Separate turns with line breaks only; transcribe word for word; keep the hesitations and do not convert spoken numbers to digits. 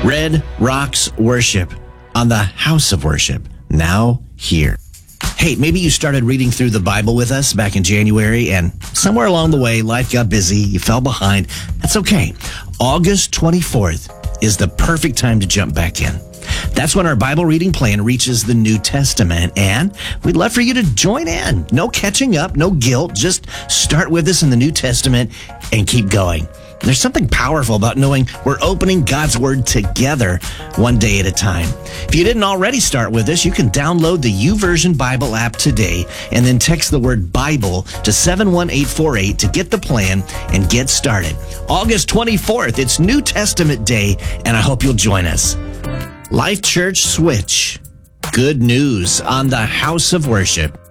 Red Rocks Worship on the House of Worship, now here. Hey, maybe you started reading through the Bible with us back in January, and somewhere along the way, life got busy, you fell behind. That's okay. August twenty-fourth is the perfect time to jump back in. That's when our Bible reading plan reaches the New Testament, and we'd love for you to join in. No catching up, no guilt. Just start with us in the New Testament and keep going. There's something powerful about knowing we're opening God's Word together one day at a time. If you didn't already start with us, you can download the YouVersion Bible app today and then text the word Bible to seven one eight four eight to get the plan and get started. August twenty-fourth, it's New Testament Day, and I hope you'll join us. Life Church Switch. Good news on the House of Worship.